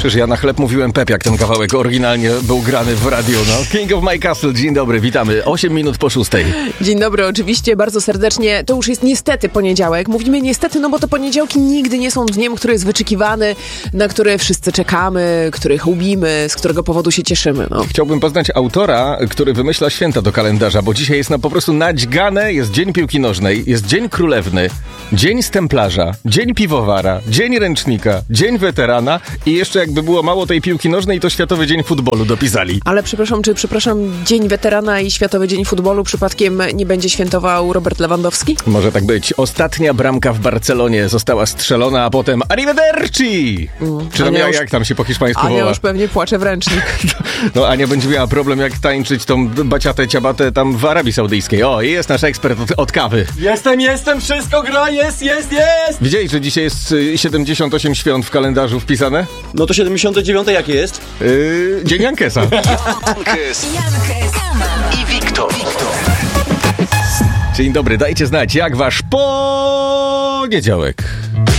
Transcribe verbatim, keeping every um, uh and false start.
Przecież ja na chleb mówiłem Pep, jak ten kawałek oryginalnie był grany w radiu. No. King of My Castle, dzień dobry, witamy. osiem minut po szóstej. Dzień dobry, oczywiście, bardzo serdecznie. To już jest niestety poniedziałek. Mówimy niestety, no bo to poniedziałki nigdy nie są dniem, który jest wyczekiwany, na które wszyscy czekamy, których lubimy, z którego powodu się cieszymy. No. Chciałbym poznać autora, który wymyśla święta do kalendarza, bo dzisiaj jest no po prostu nadźgane, jest Dzień Piłki Nożnej, jest Dzień Królewny, Dzień Stemplarza, Dzień Piwowara, Dzień Ręcznika, Dzień Weterana i jeszcze jakby było mało tej piłki nożnej, to Światowy Dzień Futbolu dopisali. Ale przepraszam, czy przepraszam, Dzień Weterana i Światowy Dzień Futbolu przypadkiem nie będzie świętował Robert Lewandowski? Może tak być. Ostatnia bramka w Barcelonie została strzelona, a potem arrivederci! Mm, czy tam ja, już, jak tam się po hiszpańsku woła? Ania już pewnie płacze w ręcznik. No Ania będzie miała problem, jak tańczyć tą baciatę ciabatę tam w Arabii Saudyjskiej. O, i jest nasz ekspert od, od kawy. Jestem, jestem, wszystko gra, jest, jest, jest! Widziałeś, że dzisiaj jest siedemdziesiąt osiem świąt w kalendarzu wpisane? No to siedemdziesiąte dziewiąte jakie jest? Yy, Dzień Jankesa. Jankes i Wiktor. Dzień dobry, dajcie znać, jak wasz poniedziałek.